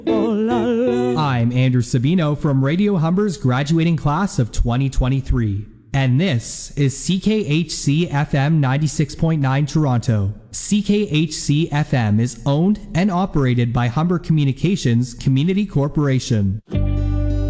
I'm Andrew Sabino from Radio Humber's graduating class of 2023. And this is CKHC FM 96.9 Toronto. CKHC FM is owned and operated by Humber Communications Community Corporation.